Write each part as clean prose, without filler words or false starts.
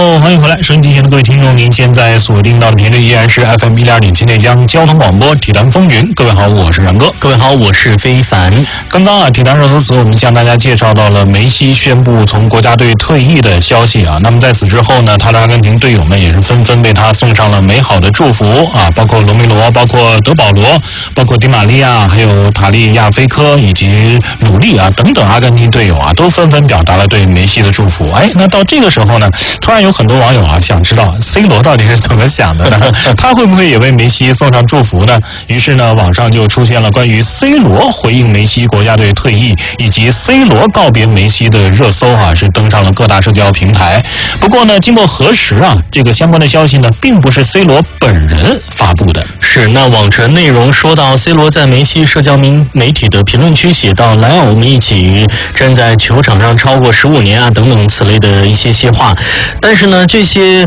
欢迎回来，收音机前的各位听众，您现在锁定到的频率依然是 FM 102.7内江交通广播体坛风云。各位好，我是然哥。 各位好，我是非凡。 刚刚体坛热搜词我们向大家介绍到了梅西宣布从国家队退役的消息啊。那么在此之后呢，他的阿根廷队友们也是纷纷为他送上了美好的祝福啊，包括罗梅罗，包括德保罗，包括迪玛利亚，还有塔利亚菲科以及鲁利啊等等阿根廷队友啊，都纷纷表达了对梅西的祝福。那到这个时候呢，突然有很多网友啊想知道 C 罗到底是怎么想的呢？他会不会也为梅西送上祝福呢？于是呢，网上就出现了关于 C 罗回应梅西国家队退役以及 C 罗告别梅西的热搜啊，是登上了各大社交平台。不过呢，经过核实啊，这个相关的消息呢，并不是 C 罗本人发布的。 是，那网传内容说到 C 罗在梅西社交媒体的评论区写道：“来啊，我们一起站在球场上超过15年啊，等等此类的一些话。”但是呢，这些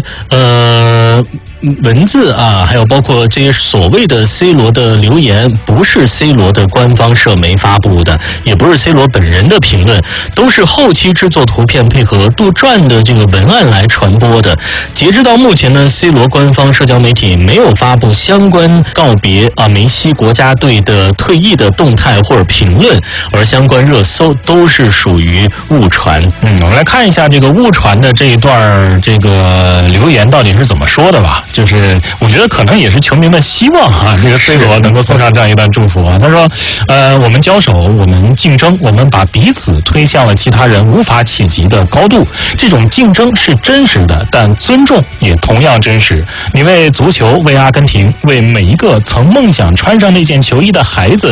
文字啊，还有包括这些所谓的 C 罗的留言，不是 C 罗的官方社媒发布的，也不是 C 罗本人的评论，都是后期制作图片配合杜撰的这个文案来传播的。截止到目前呢 ，C 罗官方社交媒体没有发布相关告别梅西国家队的退役的动态或者评论，而相关热搜都是属于误传。 我们来看一下这个误传的这一段这个留言到底是怎么说的吧。就是我觉得可能也是球迷们希望啊，这个 C 罗能够送上这样一段祝福啊。他说，我们交手，我们竞争，我们把彼此推向了其他人无法企及的高度。这种竞争是真实的，但尊重也同样真实。你为足球，为阿根廷，为每一个曾梦想穿上那件球衣的孩子